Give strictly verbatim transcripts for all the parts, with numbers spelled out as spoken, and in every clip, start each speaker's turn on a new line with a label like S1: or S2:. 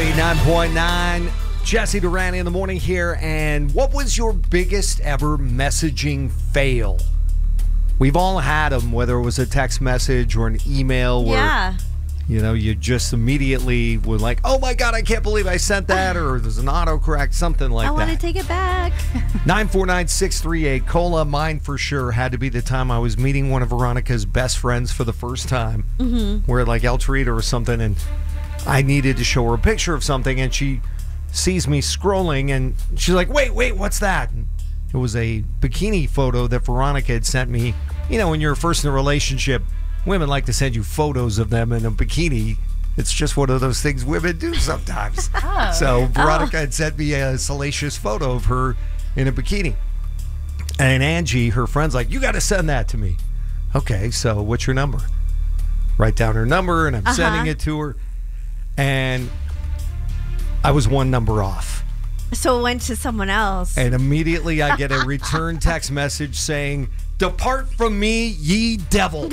S1: ninety-nine point nine. Jesse Durante in the morning here. And what was your biggest ever messaging fail? We've all had them, whether it was a text message or an email where,
S2: yeah.
S1: you know, you just immediately were like, oh my God, I can't believe I sent that, or there's an autocorrect, something like
S2: I
S1: that.
S2: want to take it back.
S1: nine four nine, six three eight. Cola, mine for sure had to be the time I was meeting one of Veronica's best friends for the first time.
S2: Mm-hmm.
S1: We're at like El Torito or something, and I needed to show her a picture of something, and she sees me scrolling, and she's like, wait, wait, what's that? And it was a bikini photo that Veronica had sent me. You know, when you're first in a relationship, women like to send you photos of them in a bikini. It's just one of those things women do sometimes.
S3: Oh.
S1: So Veronica oh. had sent me a salacious photo of her in a bikini. And Angie, her friend's like, you got to send that to me. Okay, so what's your number? Write down her number, and I'm
S2: uh-huh.
S1: sending it to her. And I was one number off.
S2: So it went to someone else.
S1: And immediately I get a return text message saying, depart from me, ye devil.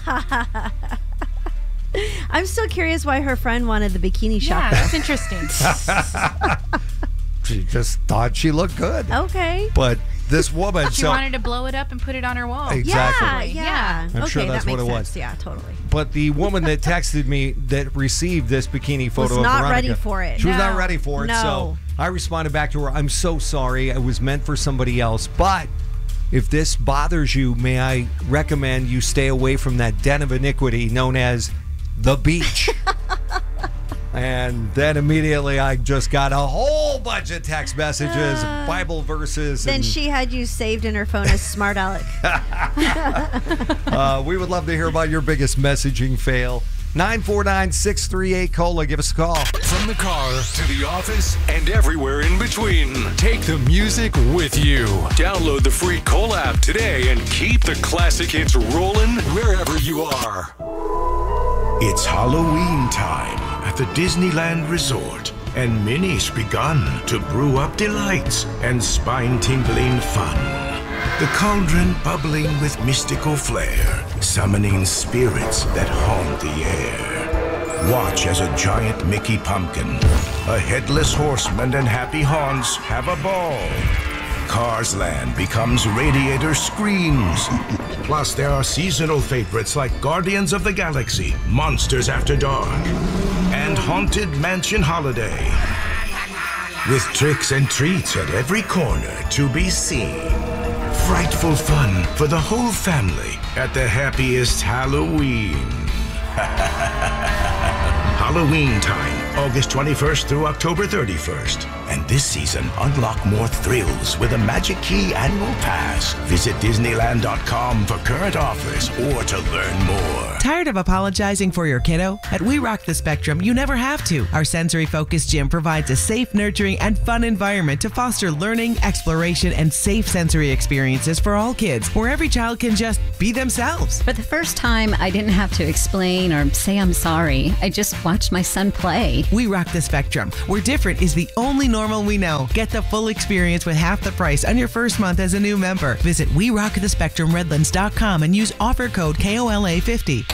S2: I'm still curious why her friend wanted the bikini shot.
S3: Yeah, that's interesting.
S1: She just thought she looked good.
S2: Okay.
S1: But this woman...
S3: She
S1: so,
S3: wanted to blow it up and put it on her wall.
S1: Exactly.
S2: Yeah, yeah.
S1: I'm
S2: okay,
S1: sure that's
S2: that makes
S1: what it
S2: sense.
S1: was.
S2: Yeah, totally.
S1: But the woman that texted me that received this bikini photo
S2: was
S1: of
S2: not
S1: Veronica,
S2: ready for it.
S1: She was
S2: No.
S1: not ready for it.
S2: No.
S1: So I responded back to her, I'm so sorry. It was meant for somebody else. But if this bothers you, may I recommend you stay away from that den of iniquity known as the beach. And then immediately I just got a whole bunch of text messages,
S2: Uh,
S1: Bible verses.
S2: Then
S1: and,
S2: she had you saved in her phone as Smart Alec.
S1: uh, we would love to hear about your biggest messaging fail. nine four nine, six three eight, COLA. Give us a call.
S4: From the car to the office and everywhere in between. Take the music with you. Download the free COLA app today and keep the classic hits rolling wherever you are.
S5: It's Halloween time at the Disneyland Resort, and Minnie's begun to brew up delights and spine-tingling fun. The cauldron bubbling with mystical flair, summoning spirits that haunt the air. Watch as a giant Mickey pumpkin, a headless horseman, and happy haunts have a ball. Cars Land becomes Radiator Screams. Plus, there are seasonal favorites like Guardians of the Galaxy, Monsters After Dark, and Haunted Mansion Holiday. With tricks and treats at every corner to be seen. Frightful fun for the whole family at the happiest Halloween. Halloween time, August twenty-first through October thirty-first. And this season, unlock more thrills with a Magic Key Annual Pass. Visit Disneyland dot com for current offers or to learn more.
S6: Tired of apologizing for your kiddo? At We Rock the Spectrum, you never have to. Our sensory-focused gym provides a safe, nurturing, and fun environment to foster learning, exploration, and safe sensory experiences for all kids, where every child can just be themselves.
S7: For the first time, I didn't have to explain or say I'm sorry. I just watched my son play.
S6: We Rock the Spectrum, where different is the only normal we know. Get the full experience with half the price on your first month as a new member. Visit We Rock the Spectrum Redlands dot com and use offer code K O L A fifty.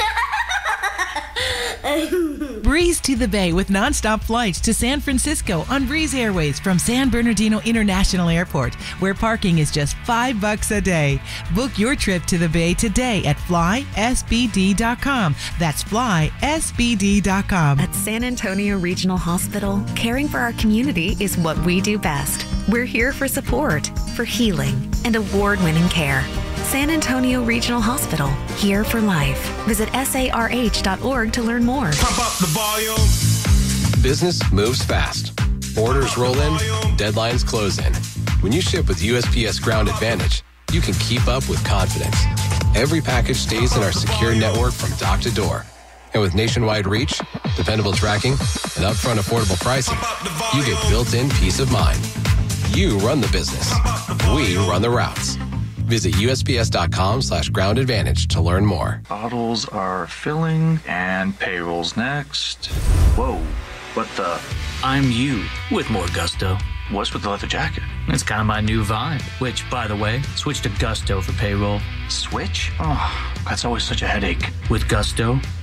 S6: Breeze to the Bay with nonstop flights to San Francisco on Breeze Airways from San Bernardino International Airport, where parking is just five bucks a day. Book your trip to the Bay today at fly S B D dot com. That's fly S B D dot com.
S8: At San Antonio Regional Hospital, caring for our community is what we do best. We're here for support, for healing, and award-winning care. San Antonio Regional Hospital, here for life. Visit S A R H dot org to learn more.
S4: Pump up the volume.
S9: Business moves fast. Orders roll in, deadlines close in. When you ship with U S P S Ground Advantage, you can keep up with confidence. Every package stays in our secure network from dock to door. And with nationwide reach, dependable tracking, and upfront affordable pricing, you get built-in peace of mind. You run the business. We run the routes. Visit U S P S dot com slash ground advantage to learn more.
S10: Bottles are filling and payroll's next. Whoa, what the?
S11: I'm you with more gusto.
S10: What's with the leather jacket?
S11: It's kind of my new vibe, which, by the way, switch to Gusto for payroll.
S10: Switch? Oh, that's always such a headache.
S11: With Gusto,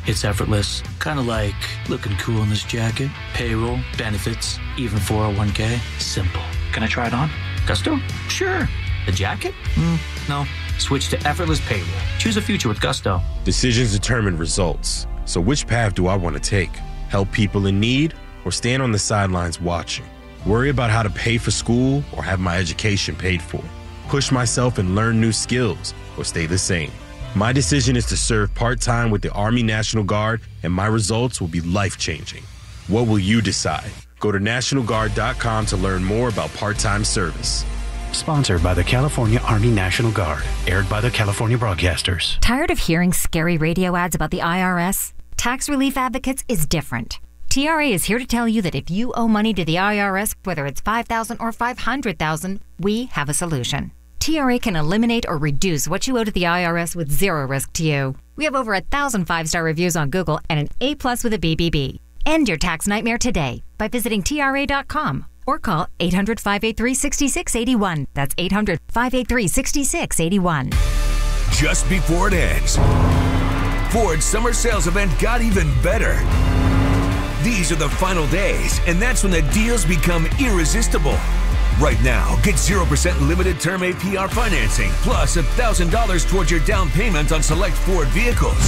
S11: It's effortless, kind of like looking cool in this jacket. Payroll, benefits, even four oh one k. Simple.
S10: Can I try it on?
S11: Gusto? Sure. The jacket? Mm, no. Switch to effortless payroll. Choose a future with Gusto.
S12: Decisions determine results. So which path do I want to take? Help people in need or stand on the sidelines watching? Worry about how to pay for school or have my education paid for? Push myself and learn new skills or stay the same? My decision is to serve part-time with the Army National Guard, and my results will be life-changing. What will you decide? Go to National Guard dot com to learn more about part-time service.
S13: Sponsored by the California Army National Guard. Aired by the California Broadcasters.
S14: Tired of hearing scary radio ads about the I R S? Tax Relief Advocates is different. T R A is here to tell you that if you owe money to the I R S, whether it's five thousand dollars or five hundred thousand dollars, we have a solution. T R A can eliminate or reduce what you owe to the I R S with zero risk to you. We have over a thousand five-star reviews on Google and an A plus with a B B B. End your tax nightmare today by visiting T R A dot com or call eight hundred, five eight three, six six eight one. That's eight hundred, five eight three, six six eight one.
S15: Just before it ends, Ford's summer sales event got even better. These are the final days, and that's when the deals become irresistible. Right now, get zero percent limited term A P R financing, plus one thousand dollars towards your down payment on select Ford vehicles.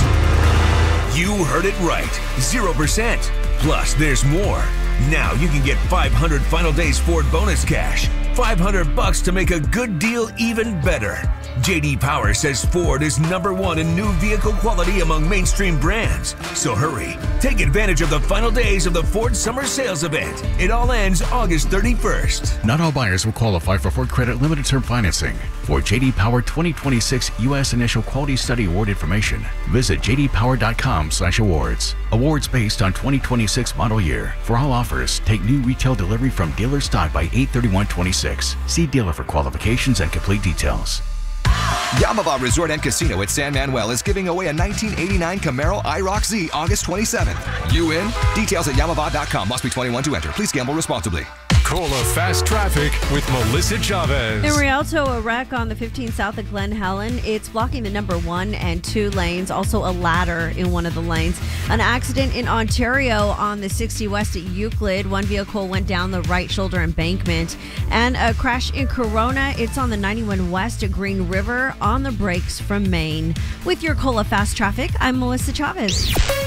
S15: You heard it right, zero percent. Plus, there's more. Now you can get five hundred final days Ford bonus cash. five hundred bucks to make a good deal even better. J D Power says Ford is number one in new vehicle quality among mainstream brands. So hurry, take advantage of the final days of the Ford Summer Sales Event. It all ends August thirty-first.
S16: Not all buyers will qualify for Ford Credit Limited Term Financing. For J D Power twenty twenty-six U S Initial Quality Study Award information, visit j d power dot com slash awards. Awards based on twenty twenty-six model year. For all offers, take new retail delivery from dealer stock by eight thirty-one twenty-six. See dealer for qualifications and complete details.
S17: Yamava Resort and Casino at San Manuel is giving away a nineteen eighty-nine Camaro I ROC Z August twenty-seventh. You in? Details at yamava dot com. Must be twenty-one to enter. Please gamble responsibly.
S4: Cola Fast Traffic with Melissa Chavez.
S2: In Rialto, a wreck on the fifteen south of Glen Helen. It's blocking the number one and two lanes. Also a ladder in one of the lanes. An accident in Ontario on the sixty west at Euclid. One vehicle went down the right shoulder embankment. And a crash in Corona. It's on the ninety-one west at Green River on the brakes from Maine. With your Cola Fast Traffic, I'm Melissa Chavez.